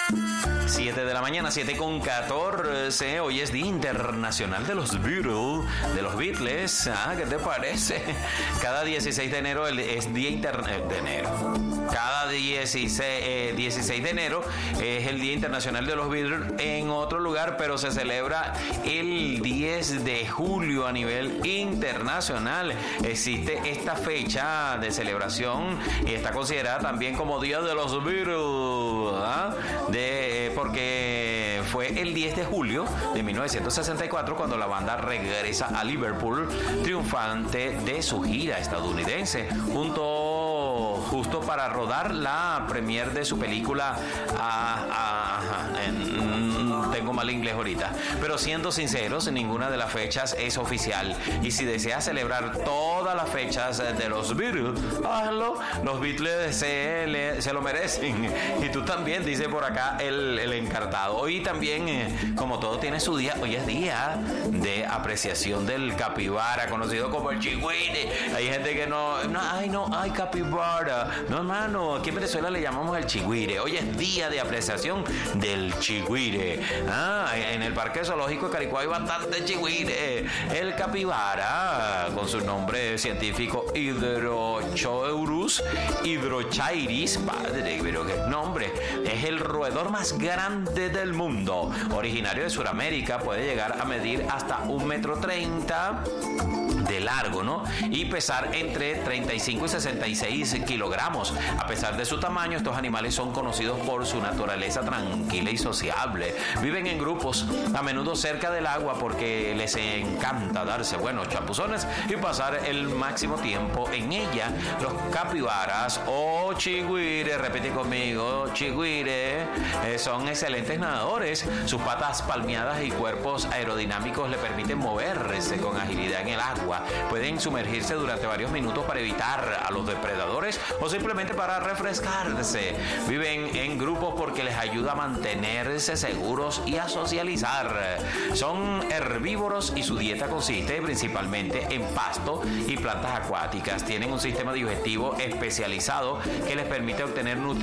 7 de la mañana, 7:14. Hoy es Día Internacional de los Beatles. ¿Qué te parece? Cada 16 de enero es Día Internacional de enero. Cada 16 de enero es el Día Internacional de los Beatles en otro lugar, pero se celebra el 10 de julio a nivel internacional. Existe esta fecha de celebración y está considerada también como Día de los Beatles, porque fue el 10 de julio de 1964 cuando la banda regresa a Liverpool triunfante de su gira estadounidense, justo para rodar la premiere de su película. Tengo mal inglés ahorita, pero siendo sinceros, ninguna de las fechas es oficial, y si deseas celebrar todas las fechas de los Beatles, hazlo. Los Beatles se lo merecen, y tú también, dice por acá el encartado. Hoy también, como todo tiene su día, hoy es día de apreciación del capibara, conocido como el chigüire. Hay gente que no hay capibara. No, hermano, aquí en Venezuela le llamamos el chigüire. Hoy es día de apreciación del chigüire. En el Parque Zoológico de Caricuá hay bastante chigüire. El capibara, con su nombre científico Hydrochoerus hydrochairis, padre, pero qué nombre, es el roedor más grande del mundo. Originario de Sudamérica, puede llegar a medir hasta 1,30 m de largo, ¿no? Y pesar entre 35 y 66 kilogramos. A pesar de su tamaño, estos animales son conocidos por su naturaleza tranquila y sociable. Viven en grupos, a menudo cerca del agua, porque les encanta darse buenos chapuzones y pasar el máximo tiempo en ella. Los capibaras o chigüire, repite conmigo, chigüire, son excelentes nadadores. Sus patas palmeadas y cuerpos aerodinámicos le permiten moverse con agilidad en el agua. Pueden sumergirse durante varios minutos para evitar a los depredadores o simplemente para refrescarse. Viven en grupos porque les ayuda a mantenerse seguros y a socializar. Son herbívoros y su dieta consiste principalmente en pasto y plantas acuáticas. Tienen un sistema digestivo especializado que les permite obtener nutrientes